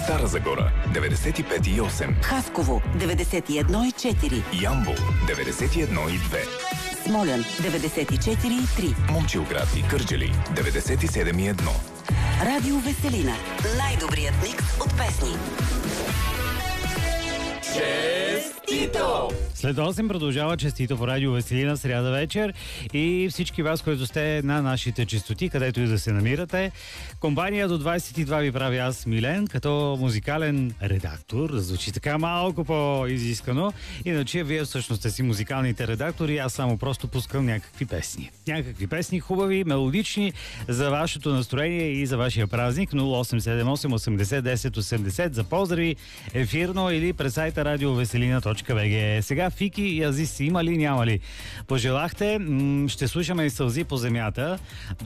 Стара Загора 95,8. Хасково 91,4. Ямбол 91,2. Смолян 94,3. Момчилград и Кърджали 97,1. Радио Веселина. Най-добрият микс от песни. Честито! След 8 продължава Честито по Радио Веселина сряда вечер и всички вас, които сте на нашите честоти, където и да се намирате. Компания до 22 ви прави аз, Милен, като музикален редактор. Звучи така малко по-изискано. Иначе вие всъщност сте си музикалните редактори, аз само просто пускам някакви песни. Някакви песни, хубави, мелодични за вашето настроение и за вашия празник. 0878 80 10 80 за поздрави ефирно или през сайта radioveselina.bg. Сега Фики и Азис има ли, няма ли? Пожелахте, ще слушаме и Сълзи по земята.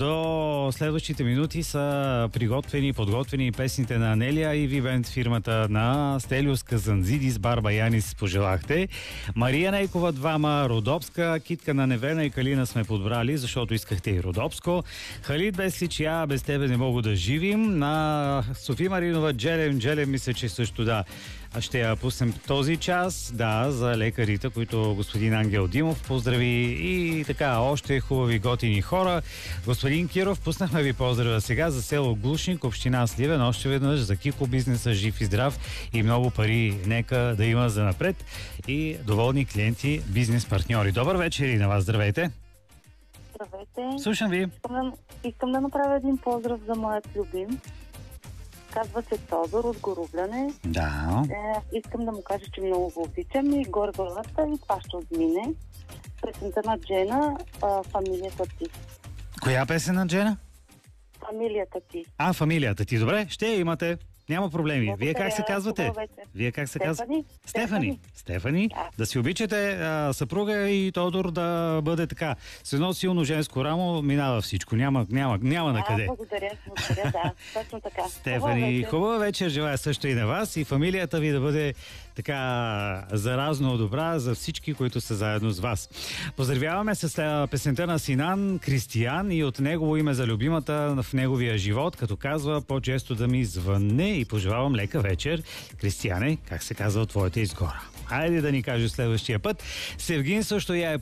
До следващите минути са подготвени песните на Анелия и Вивент, фирмата на Стелиус Казанзидис, Барба Янис пожелахте. Мария Нейкова двама, Родопска, Китка на Невена и Калина сме подбрали, защото искахте и Родопско. Халид Бесличия, без тебе не мога да живим. На Софи Маринова, Джелем, мисля, че също да. Ще я пуснем този час, да, за лекарите, които господин Ангел Димов поздрави и така, още хубави готини хора. Господин Киров, пуснахме ви поздрава сега за село Глушник, община Сливен, още веднъж за Кико бизнеса, жив и здрав и много пари нека да има за напред и доволни клиенти, бизнес партньори. Добър вечер и на вас, здравейте! Здравейте! Слушам ви! Искам да направя един поздрав за моят любим. Казва се Тодор от Горубляне. Да. Искам да му кажа, че много го обичам и горе главата и това ще отмине. Песента на Джена, фамилията ти. Коя песен на Джена? Фамилията ти. Фамилията ти. Добре, ще я имате. Няма проблеми. Благодаря. Вие как се казвате? Вие как се казвате? Стефани. Стефани. Да си обичате съпруга и Тодор да бъде така. С едно силно женско рамо минава всичко. Няма на къде. Благодаря, да. Точно така. Стефани, хубава вечер желая също и на вас и фамилията ви да бъде така заразно добра за всички, които са заедно с вас. Поздравяваме с песента на Синан Кристиян и от негово име за любимата в неговия живот, като казва по-често да ми звънне и пожелавам лека вечер. Кристияне, как се казва от твоята изгора? Хайде да ни кажеш следващия път. Севгин също я е